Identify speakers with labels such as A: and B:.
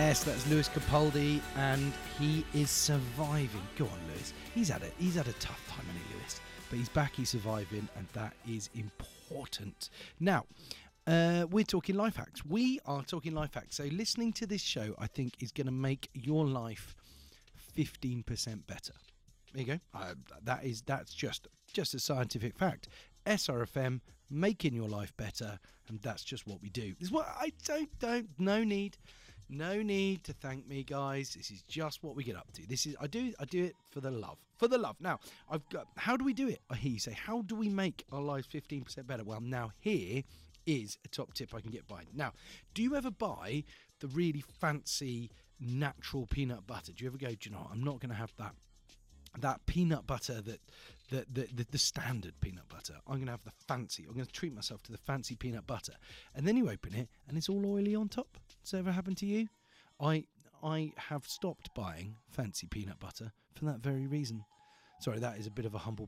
A: Yes, that's Lewis Capaldi, and he is surviving. Go on, Lewis. He's had a tough time, hasn't he, Lewis? But he's back, he's surviving, and that is important. Now, we're talking life hacks. We are talking life hacks. So listening to this show, I think, is going to make your life 15% better. There you go. That's just a scientific fact. SRFM, making your life better, and that's just what we do. This is what I don't. No need to thank me, guys. This is just what we get up to. I do it for the love. Now, how do we do it? I hear you say, how do we make our lives 15% better? Well, now here is a top tip I can get by. Now, do you ever buy the really fancy natural peanut butter? Do you ever go, do you know what? I'm not going to have that peanut butter, the standard peanut butter. I'm going to have the fancy. I'm going to treat myself to the fancy peanut butter. And then you open it and it's all oily on top. Has that ever happened to you? I have stopped buying fancy peanut butter for that very reason. Sorry, that is a bit of a humble